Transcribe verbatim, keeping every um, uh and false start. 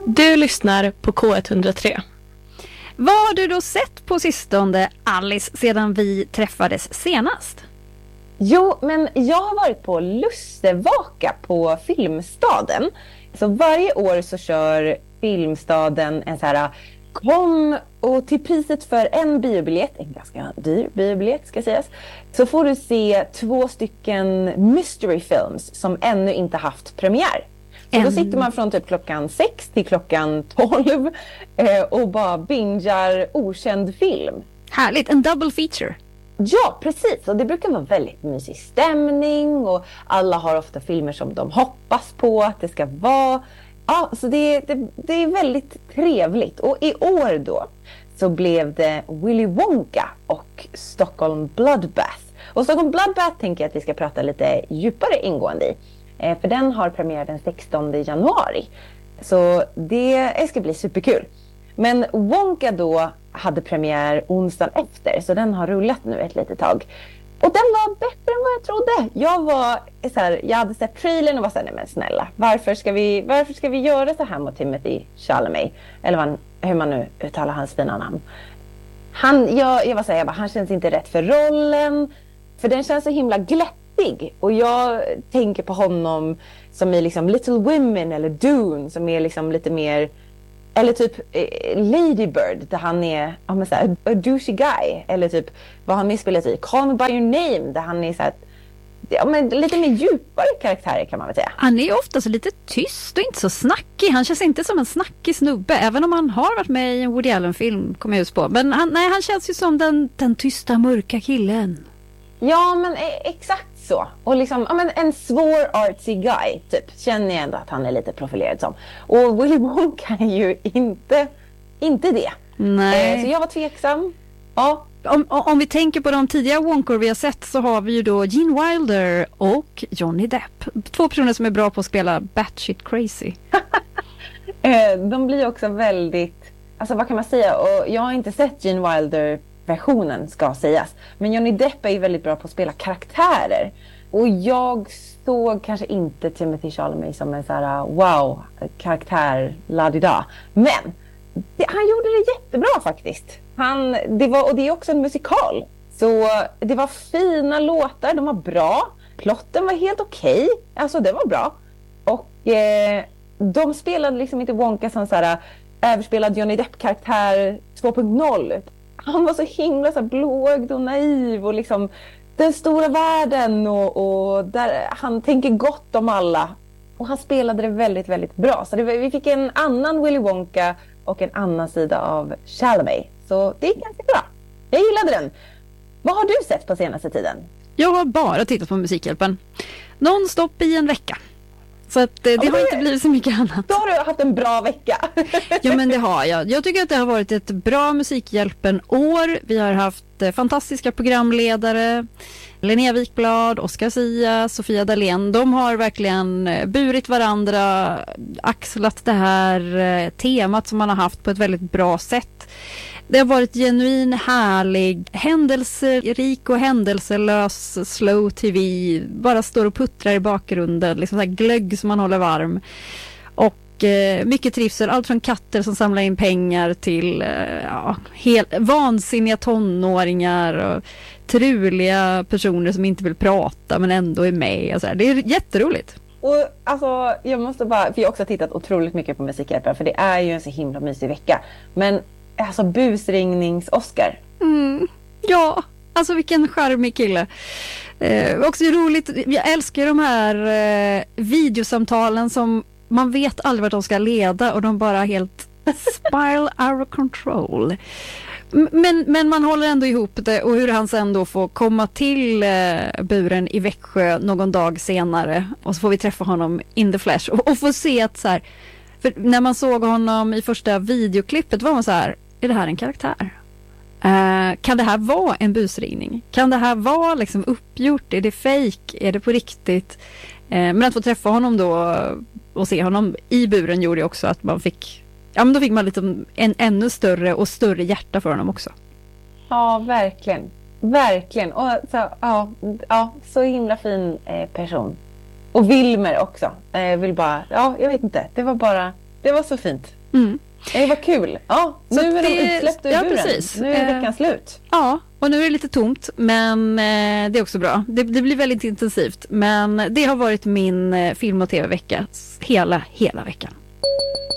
Du lyssnar på K ett noll tre. Vad har du då sett på sistone, Alice, sedan vi träffades senast? Jo, men jag har varit på Lustevaka på Filmstaden. Så varje år så kör Filmstaden en så här kom och till priset för en biobiljett, en ganska dyr biobiljett ska sägas, så får du se två stycken mystery films som ännu inte haft premiär. Så då sitter man från typ klockan sex till klockan tolv eh, och bara bingar okänd film. Härligt, en double feature. Ja, precis. Och det brukar vara väldigt mysig stämning och alla har ofta filmer som de hoppas på att det ska vara. Ja, så det, det, det är väldigt trevligt. Och i år då så blev det Willy Wonka och Stockholm Bloodbath. Och Stockholm Bloodbath tänker jag att vi ska prata lite djupare ingående i. Eh, för den har premiär den sextonde januari. Så det ska bli superkul. Men Wonka då hade premiär onsdagen efter. Så den har rullat nu ett litet tag. Och den var bättre än vad jag trodde. Jag var så här, jag hade sett trailern och var så här, nej men snälla. Varför ska vi, varför ska vi göra så här mot Timothy Chalamet? Eller vad, hur man nu uttalar hans fina namn. Han, jag, jag var så här, jag bara, han känns inte rätt för rollen. För den känns så himla glättig. Och jag tänker på honom som är liksom Little Women eller Dune. Som är liksom lite mer... Eller typ eh, Lady Bird, där han är ja, men så här, a douchey guy. Eller typ vad han spelat i Call Me By Your Name, där han är så här, ja, men lite mer djupare karaktärer kan man väl säga. Han är ju ofta så lite tyst och inte så snackig. Han känns inte som en snackig snubbe, även om han har varit med i en Woody Allen-film, kommer jag just på. Men han, nej, han känns ju som den, den tysta, mörka killen. Ja, men eh, exakt så. Och liksom, ja, men en svår artsy guy, typ. Känner jag ändå att han är lite profilerad som. Och Willy Wonka är ju inte, inte det. Nej. Eh, så jag var tveksam. Ja. Om, om vi tänker på de tidiga Wonkor vi har sett, så har vi ju då Gene Wilder och Johnny Depp. Två personer som är bra på att spela batshit crazy. eh, de blir också väldigt, alltså vad kan man säga? Och jag har inte sett Gene Wilder versionen ska sägas. Men Johnny Depp är ju väldigt bra på att spela karaktärer. Och jag såg kanske inte Timothy Chalamet som en så här wow karaktär ladida. Men det, han gjorde det jättebra faktiskt. Han, det var, och det är också en musikal. Så det var fina låtar, de var bra. Plotten var helt okej. Okay. Alltså det var bra. Och eh, de spelade liksom inte Wonka som så här överspelad Johnny Depp-karaktär två punkt noll. Han var så himla så blåögd och naiv och liksom den stora världen och, och där han tänker gott om alla. Och han spelade det väldigt, väldigt bra. Så det, vi fick en annan Willy Wonka och en annan sida av Chalamet. Så det är ganska bra. Jag gillade den. Vad har du sett på senaste tiden? Jag har bara tittat på Musikhjälpen. Non-stop i en vecka. Så att det, det ja, har inte blivit så mycket annat. Då har du haft en bra vecka. Ja, men det har jag. Jag tycker att det har varit ett bra Musikhjälpen-år. Vi har haft eh, fantastiska programledare. Linnea Wikblad, Oscar Sia, Sofia Dalén. De har verkligen burit varandra, axlat det här eh, temat som man har haft på ett väldigt bra sätt. Det har varit genuin, härlig, händelserik och händelselös slow tv. Bara står och puttrar i bakgrunden. Liksom så här glögg som man håller varm. Och eh, mycket trivsel. Allt från katter som samlar in pengar till eh, ja, helt vansinniga tonåringar. Och truliga personer som inte vill prata men ändå är med. Och så här. Det är jätteroligt. Och alltså, jag måste bara, för jag har också tittat otroligt mycket på Musikhjälpen. För det är ju en så himla mysig vecka. Men alltså busringnings-Oscar. Mm, ja, alltså vilken charmig kille. Eh, också roligt, jag älskar de här eh, videosamtalen som man vet aldrig vart de ska leda och de bara helt spiral out of control. Men, men man håller ändå ihop det, och hur han sen då får komma till eh, buren i Växjö någon dag senare och så får vi träffa honom in the flesh och, och få se att så här, för när man såg honom i första videoklippet var man så här, är det här en karaktär? Uh, kan det här vara en busringning? Kan det här vara liksom uppgjort? Är det fake? Är det på riktigt? Uh, men att få träffa honom då och se honom i buren gjorde också att man fick, ja men då fick man lite en ännu större och större hjärta för honom också. Ja, verkligen. Verkligen. Och så, ja, ja, så himla fin eh, person. Och Wilmer också. Eh, vill bara, ja, jag vet inte. Det var bara, det var så fint. Mm. Det var kul. Ja, nu Så är de det- utsläppta ur ja, buren. precis. Nu är Eh, veckan slut. Ja, och nu är det lite tomt, men eh, det är också bra. Det, det blir väldigt intensivt, men det har varit min eh, film- och tv-vecka hela, hela veckan.